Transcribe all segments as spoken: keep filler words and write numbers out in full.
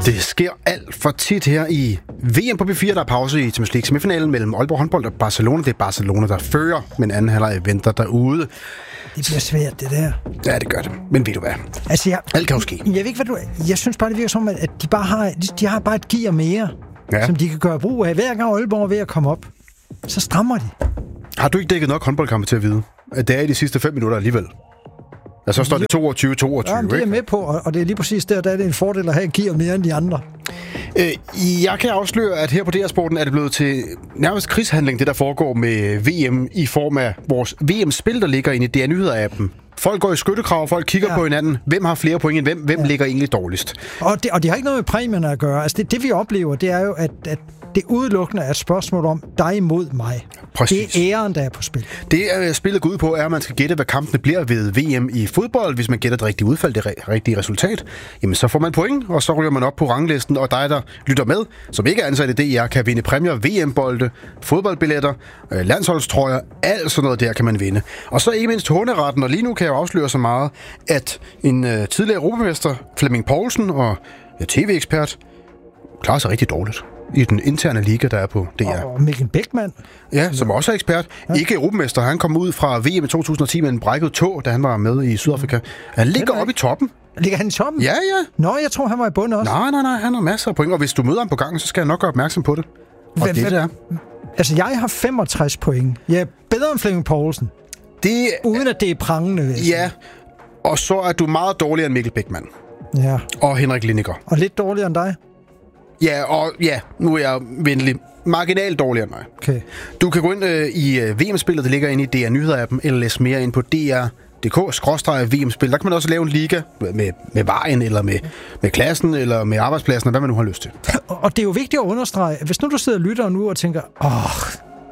Det sker alt for tit her i V M på B fire. Der er pause i Champions League semifinalen mellem Aalborg håndbold og Barcelona. Det er Barcelona, der fører, men anden halvleg venter derude. Det bliver svært, det der. Ja, det gør det. Men ved du hvad? Altså, jeg, alt kan jo ske. Jeg ved ikke, hvad du... Jeg synes bare, det virker som, at de bare har, de, de har bare et gear mere, ja, som de kan gøre brug af. Hver gang Aalborg er ved at komme op, så strammer de. Har du ikke dækket nok håndboldkampe til at vide, at det er i de sidste fem minutter alligevel? Ja, så står det toogtyve toogtyve, ja, det er jeg med på, og det er lige præcis der, der er det en fordel at have gear mere end de andre. Øh, jeg kan afsløre, at her på D R-sporten er det blevet til nærmest krigshandling, det der foregår med V M i form af vores V M-spil, der ligger inde i D R Nyheder-appen. Folk går i skyttekrav, folk kigger ja. på hinanden. Hvem har flere point end hvem? Hvem ja. ligger egentlig dårligst? Og det, og det har ikke noget med præmierne at gøre. Altså det, det vi oplever, det er jo, at, at det udelukkende er et spørgsmål om dig mod mig. Præcis. Det er æren, der er på spil. Det er spillet går ud på, er, at man skal gætte, hvad kampene bliver ved V M i fodbold. Hvis man gætter det rigtige udfald, det rigtige resultat, jamen så får man point, og så ryger man op på ranglisten. Og dig, der lytter med, som ikke er ansat i D R, kan vinde præmier, V M-bolde, fodboldbilletter, landsholdstrøjer, alt sådan noget der kan man vinde. Og så ikke mindst håneretten, og lige nu kan jeg jo afsløre så meget, at en uh, tidligere europamester, Flemming Poulsen og ja, tv-ekspert, klarer sig rigtig dårligt i den interne liga, der er på D R. Og Mikkel Bækman. Ja, som også er ekspert. Ja. Ikke europamester. Han kom ud fra V M i to tusind og ti med en brækket tå, da han var med i Sydafrika. Han ligger oppe i toppen. Ligger han i toppen? Ja, ja. Nå, jeg tror, han var i bunden også. Nej, nej, nej. Han har masser af point, og hvis du møder ham på gangen, så skal jeg nok gøre opmærksom på det. Og Hvem, det der. Altså, jeg har femogtres point. Jeg er bedre end Flemming Poulsen. Det, uden at det er prangende. Ja, og så er du meget dårligere end Mikkel Bækman. Ja. Og Henrik Lineker. Og lidt dårligere end dig? Ja, og ja, nu er jeg venlig. Marginalt dårligere end mig. Okay. Du kan gå ind øh, i øh, V M-spillet, der ligger inde i D R Nyheder-appen, eller læse mere ind på D R punktum d k skråstreg V M-spil. Der kan man også lave en liga med, med vejen, eller med, med klassen, eller med arbejdspladsen, hvad man nu har lyst til. Og det er jo vigtigt at understrege, hvis nu du sidder og lytter nu og tænker, åh, oh,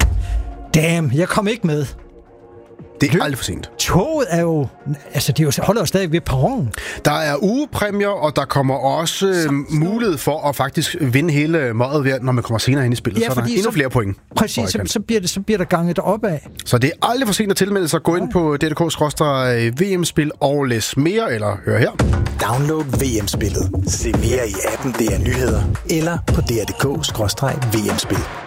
damn, jeg kom ikke med. Det er aldrig for sent. Toget er jo... Altså, de holder jo stadig ved perronen. Der er ugepræmier, og der kommer også øh, mulighed for at faktisk vinde hele mødet ved, når man kommer senere ind i spillet. Ja, så er der endnu så, flere point. Præcis, så, så, bliver det, så bliver der ganget opad. Så det er aldrig for sent at tilmelde sig. Gå ind på d k skråstreg V M-spil og læs mere, eller hør her. Download V M-spillet. Se mere i appen D R Nyheder, eller på d r punktum d k skråstreg V M-spil.